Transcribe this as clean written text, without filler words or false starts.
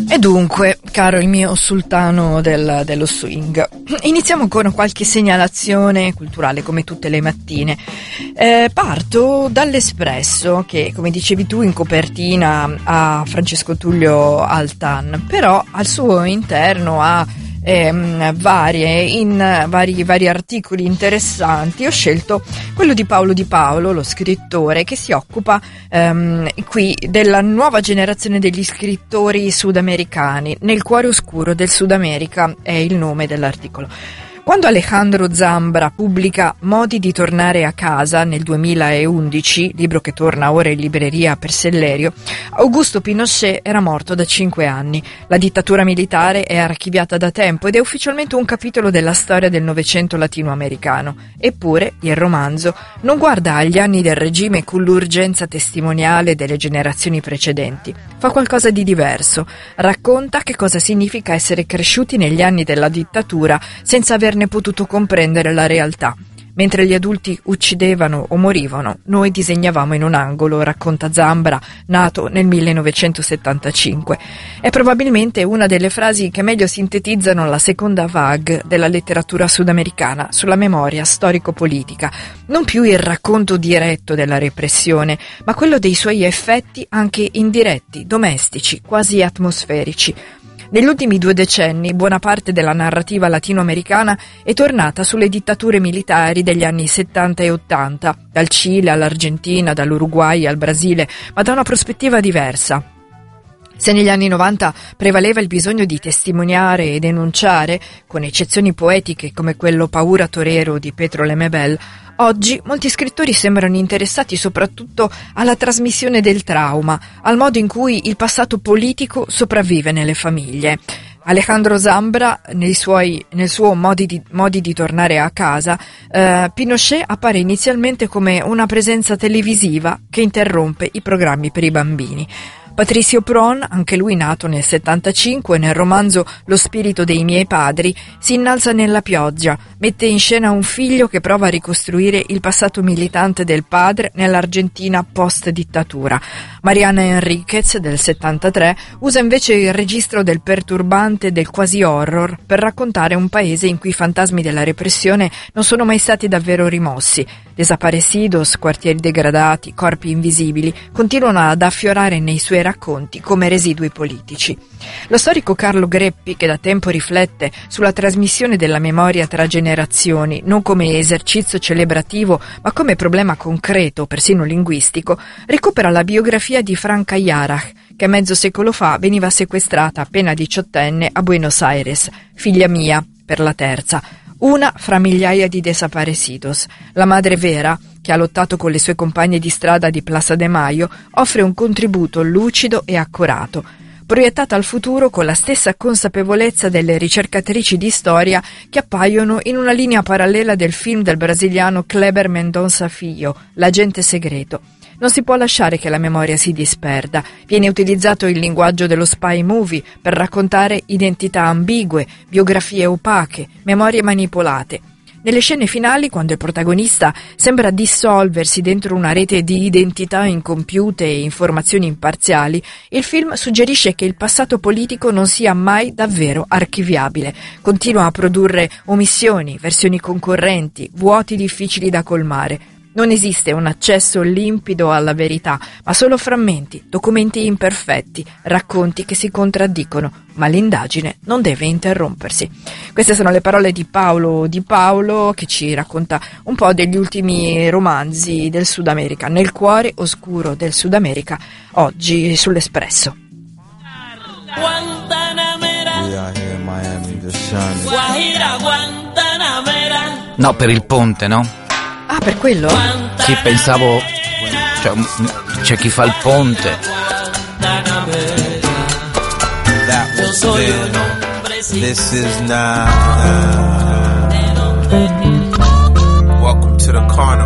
E dunque, caro il mio sultano dello swing, iniziamo con qualche segnalazione culturale come tutte le mattine. Parto dall'Espresso che, come dicevi tu, in copertina ha Francesco Tullio Altan, però al suo interno ha vari articoli interessanti. Ho scelto quello di Paolo, lo scrittore che si occupa qui della nuova generazione degli scrittori sudamericani. Nel cuore oscuro del Sud America è il nome dell'articolo. Quando Alejandro Zambra pubblica Modi di tornare a casa nel 2011, libro che torna ora in libreria per Sellerio, Augusto Pinochet era morto da 5 anni. La dittatura militare è archiviata da tempo ed è ufficialmente un capitolo della storia del Novecento latinoamericano. Eppure il romanzo non guarda agli anni del regime con l'urgenza testimoniale delle generazioni precedenti. Fa qualcosa di diverso. Racconta che cosa significa essere cresciuti negli anni della dittatura senza averne potuto comprendere la realtà. Mentre gli adulti uccidevano o morivano, noi disegnavamo in un angolo, racconta Zambra, nato nel 1975. È probabilmente una delle frasi che meglio sintetizzano la seconda vague della letteratura sudamericana sulla memoria storico-politica. Non più il racconto diretto della repressione, ma quello dei suoi effetti anche indiretti, domestici, quasi atmosferici. Negli ultimi 2 decenni buona parte della narrativa latinoamericana è tornata sulle dittature militari degli anni 70 e 80, dal Cile all'Argentina, dall'Uruguay al Brasile, ma da una prospettiva diversa. Se negli anni 90 prevaleva il bisogno di testimoniare e denunciare, con eccezioni poetiche come quello Paura Torero di Pedro Lemebel, oggi molti scrittori sembrano interessati soprattutto alla trasmissione del trauma, al modo in cui il passato politico sopravvive nelle famiglie. Alejandro Zambra, nel suo Modi di tornare a casa, Pinochet appare inizialmente come una presenza televisiva che interrompe i programmi per i bambini. Patricio Pron, anche lui nato nel 75, nel romanzo Lo spirito dei miei padri, si innalza nella pioggia, mette in scena un figlio che prova a ricostruire il passato militante del padre nell'Argentina post-dittatura. Mariana Enriquez, del 73, usa invece il registro del perturbante e del quasi-horror per raccontare un paese in cui i fantasmi della repressione non sono mai stati davvero rimossi. Desaparecidos, quartieri degradati, corpi invisibili continuano ad affiorare nei suoi racconti come residui politici. Lo storico Carlo Greppi, che da tempo riflette sulla trasmissione della memoria tra generazioni, non come esercizio celebrativo ma come problema concreto, persino linguistico, recupera la biografia di Franca Yarach, che mezzo secolo fa veniva sequestrata appena 18enne a Buenos Aires, figlia mia, per la terza, una fra migliaia di desaparecidos. La madre Vera, che ha lottato con le sue compagne di strada di Plaza de Mayo, offre un contributo lucido e accurato, proiettata al futuro con la stessa consapevolezza delle ricercatrici di storia che appaiono in una linea parallela del film del brasiliano Kleber Mendonça Filho, L'agente segreto. Non si può lasciare che la memoria si disperda. Viene utilizzato il linguaggio dello spy movie per raccontare identità ambigue, biografie opache, memorie manipolate. Nelle scene finali, quando il protagonista sembra dissolversi dentro una rete di identità incompiute e informazioni imparziali, il film suggerisce che il passato politico non sia mai davvero archiviabile. Continua a produrre omissioni, versioni concorrenti, vuoti difficili da colmare. Non esiste un accesso limpido alla verità, ma solo frammenti, documenti imperfetti, racconti che si contraddicono, ma l'indagine non deve interrompersi. Queste sono le parole di Paolo che ci racconta un po' degli ultimi romanzi del Sud America, nel cuore oscuro del Sud America, oggi sull'Espresso. No, per il ponte, no? Ah, per quello? Sì, pensavo... c'è chi fa il ponte. This is not. Welcome to the carnival.